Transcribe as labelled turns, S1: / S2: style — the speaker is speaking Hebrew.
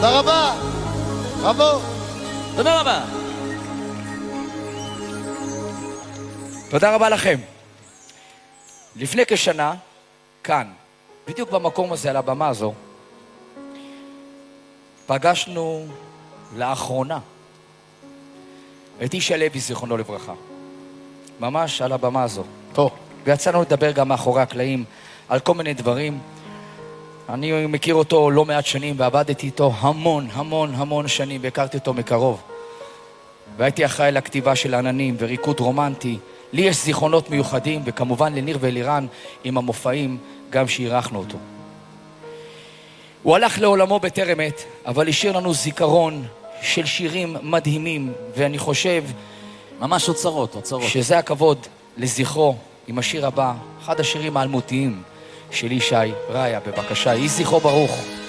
S1: תודה רבה. בראבו.
S2: תודה רבה.
S3: תודה רבה לכם. לפני כשנה, כאן, בדיוק במקום הזה, על הבמה הזו, פגשנו לאחרונה את איש לוי, זיכרונו לברכה. ממש על הבמה הזו.
S1: טוב.
S3: ויצאנו לדבר גם מאחורי הקלעים על כל מיני דברים. אני מכיר אותו לא מעט שנים ועבדתי איתו המון שנים והכרתי אותו מקרוב. והייתי אחראי לכתיבה של עננים וריקוד רומנטי. לי יש זיכרונות מיוחדים, וכמובן לניר ואלירן עם המופעים גם שאירחנו אותו. הוא הלך לעולמו בטרם עת, אבל השאיר לנו זיכרון של שירים מדהימים, ואני חושב
S2: ממש אוצרות.
S3: שזה הכבוד לזכרו עם השיר הבא, אחד השירים האלמותיים של ישי רעיה, בבקשה, יהי זכרו ברוך.